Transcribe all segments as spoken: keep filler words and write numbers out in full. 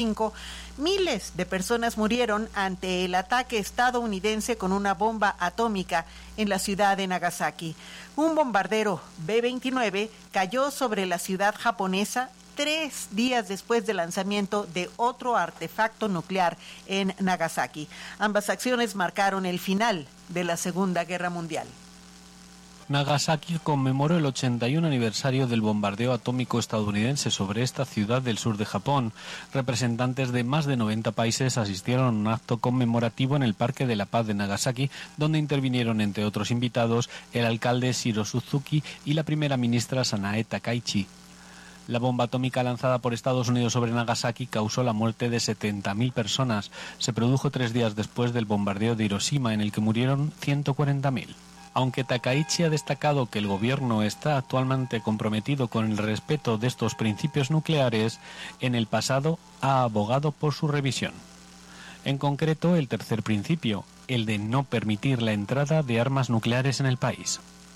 miles de personas murieron ante el ataque estadounidense con una bomba atómica en la ciudad de Nagasaki. Un bombardero B veintinueve cayó sobre la ciudad japonesa tres días después del lanzamiento de otro artefacto nuclear en Nagasaki. Ambas acciones marcaron el final de la Segunda Guerra Mundial. Nagasaki conmemoró el ochenta y uno aniversario del bombardeo atómico estadounidense sobre esta ciudad del sur de Japón. Representantes de más de noventa países asistieron a un acto conmemorativo en el Parque de la Paz de Nagasaki, donde intervinieron, entre otros invitados, el alcalde Shiro Suzuki y la primera ministra Sanae Takaichi. La bomba atómica lanzada por Estados Unidos sobre Nagasaki causó la muerte de setenta mil personas. Se produjo tres días después del bombardeo de Hiroshima, en el que murieron ciento cuarenta mil. Aunque Takaichi ha destacado que el gobierno está actualmente comprometido con el respeto de estos principios nucleares, en el pasado ha abogado por su revisión. En concreto, el tercer principio, el de no permitir la entrada de armas nucleares en el país.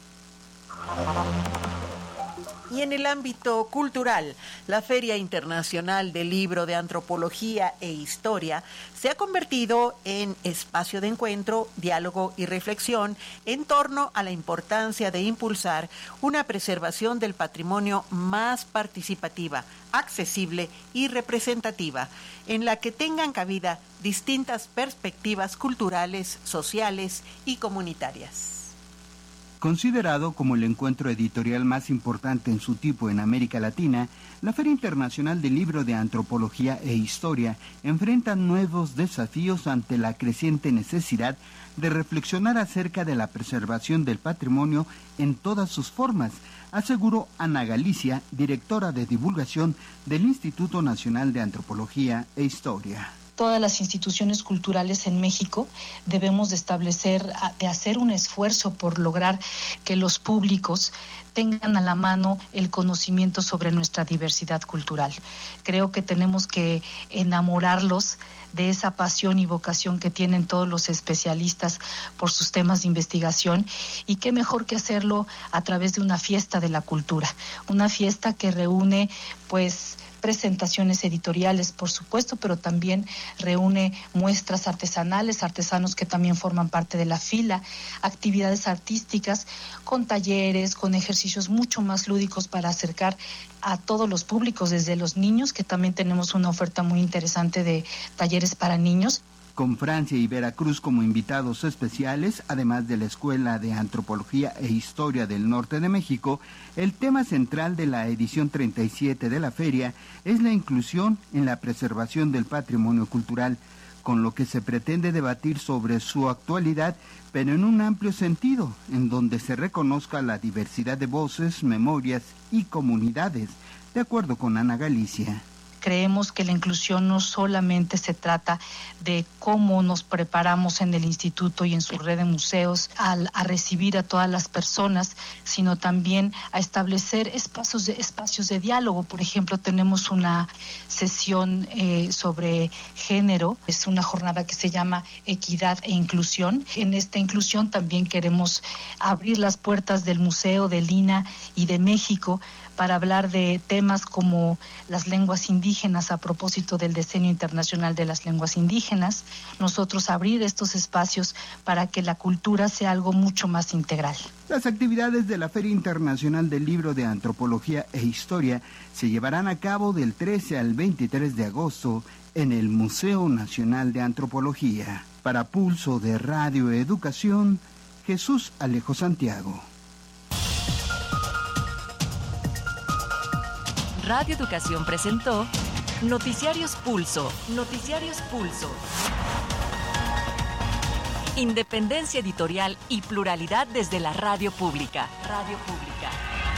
Y en el ámbito cultural, la Feria Internacional del Libro de Antropología e Historia se ha convertido en espacio de encuentro, diálogo y reflexión en torno a la importancia de impulsar una preservación del patrimonio más participativa, accesible y representativa, en la que tengan cabida distintas perspectivas culturales, sociales y comunitarias. Considerado como el encuentro editorial más importante en su tipo en América Latina, la Feria Internacional del Libro de Antropología e Historia enfrenta nuevos desafíos ante la creciente necesidad de reflexionar acerca de la preservación del patrimonio en todas sus formas, aseguró Ana Galicia, directora de divulgación del Instituto Nacional de Antropología e Historia. Todas las instituciones culturales en México debemos de establecer, de hacer un esfuerzo por lograr que los públicos tengan a la mano el conocimiento sobre nuestra diversidad cultural. Creo que tenemos que enamorarlos de esa pasión y vocación que tienen todos los especialistas por sus temas de investigación, y qué mejor que hacerlo a través de una fiesta de la cultura, una fiesta que reúne pues presentaciones editoriales, por supuesto, pero también reúne muestras artesanales, artesanos que también forman parte de la fila, actividades artísticas, con talleres, con ejercicios mucho más lúdicos para acercar a todos los públicos, desde los niños, que también tenemos una oferta muy interesante de talleres para niños. Con Francia y Veracruz como invitados especiales, además de la Escuela de Antropología e Historia del Norte de México, el tema central de la edición treinta y siete de la feria es la inclusión en la preservación del patrimonio cultural, con lo que se pretende debatir sobre su actualidad, pero en un amplio sentido, en donde se reconozca la diversidad de voces, memorias y comunidades, de acuerdo con Ana Galicia. Creemos que la inclusión no solamente se trata de cómo nos preparamos en el instituto y en su red de museos al, a recibir a todas las personas, sino también a establecer espacios de, espacios de diálogo. Por ejemplo, tenemos una sesión eh, sobre género, es una jornada que se llama Equidad e Inclusión. En esta inclusión también queremos abrir las puertas del Museo del I N A y de México para hablar de temas como las lenguas indígenas a propósito del Decenio Internacional de las Lenguas Indígenas. Nosotros abrir estos espacios para que la cultura sea algo mucho más integral. Las actividades de la Feria Internacional del Libro de Antropología e Historia se llevarán a cabo del trece al veintitrés de agosto en el Museo Nacional de Antropología. Para Pulso de Radio Educación, Jesús Alejo Santiago. Radio Educación presentó Noticiarios Pulso. Noticiarios Pulso. Independencia editorial y pluralidad desde la radio pública. Radio pública.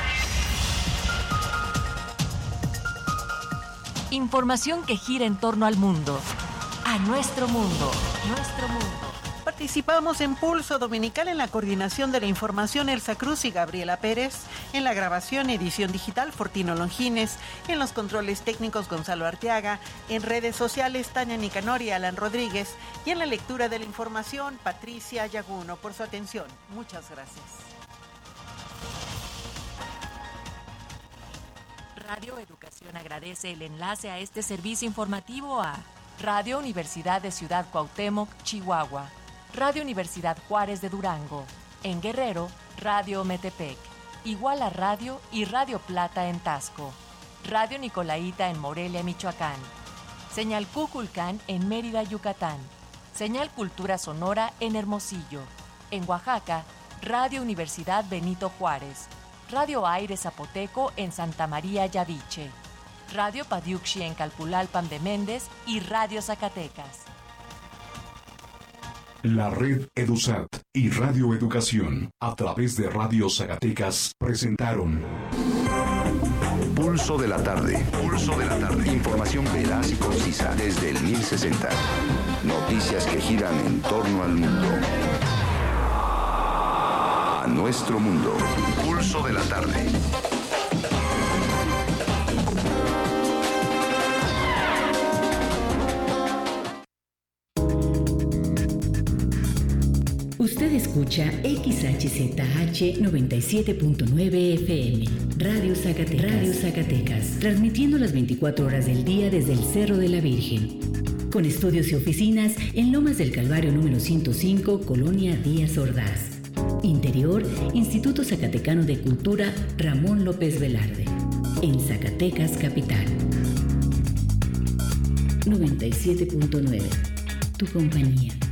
Información que gira en torno al mundo. A nuestro mundo. Nuestro mundo. Participamos en Pulso Dominical en la coordinación de la información Elsa Cruz y Gabriela Pérez, en la grabación edición digital Fortino Longines, en los controles técnicos Gonzalo Arteaga, en redes sociales Tania Nicanor y Alan Rodríguez, y en la lectura de la información Patricia Yaguno. Por su atención, muchas gracias. Radio Educación agradece el enlace a este servicio informativo a Radio Universidad de Ciudad Cuauhtémoc, Chihuahua, Radio Universidad Juárez de Durango, en Guerrero, Radio Metepec, Iguala Radio y Radio Plata en Tasco, Radio Nicolaita en Morelia, Michoacán, Señal Cuculcán en Mérida, Yucatán, Señal Cultura Sonora en Hermosillo, en Oaxaca, Radio Universidad Benito Juárez, Radio Aire Zapoteco en Santa María Yaviche, Radio Padiuxi en Calpulalpan de Méndez y Radio Zacatecas. La red EduSat y Radio Educación, a través de Radio Zacatecas, presentaron Pulso de la Tarde. Pulso de la Tarde. Información veraz y concisa desde el mil sesenta. Noticias que giran en torno al mundo. A nuestro mundo. Pulso de la Tarde. Usted escucha X H Z H noventa y siete punto nueve F M, Radio Zacatecas, Radio Zacatecas, transmitiendo las veinticuatro horas del día desde el Cerro de la Virgen, con estudios y oficinas en Lomas del Calvario número ciento cinco, Colonia Díaz Ordaz. Interior, Instituto Zacatecano de Cultura Ramón López Velarde, en Zacatecas Capital. noventa y siete punto nueve, tu compañía.